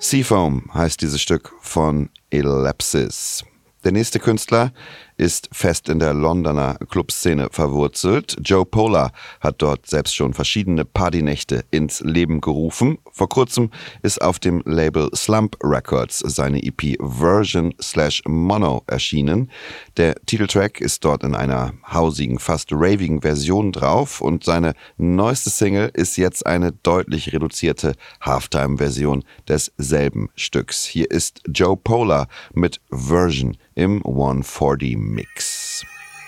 Seafoam heißt dieses Stück von Ellipsis. Der nächste Künstler ist fest in der Londoner Clubszene verwurzelt. Joe Polar hat dort selbst schon verschiedene Partynächte ins Leben gerufen. Vor kurzem ist auf dem Label Slump Records seine EP Version/Mono erschienen. Der Titeltrack ist dort in einer hausigen, fast ravigen Version drauf und seine neueste Single ist jetzt eine deutlich reduzierte Halftime-Version desselben Stücks. Hier ist Joe Polar mit Version im 140 Mix.